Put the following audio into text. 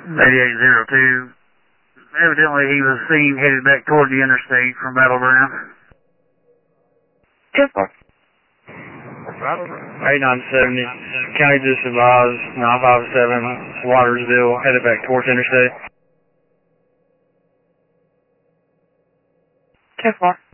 8802. Evidently he was seen headed back toward the interstate from Battleground. 10-4. 8970. County just advised 957 Watersville headed back towards interstate. 10-4.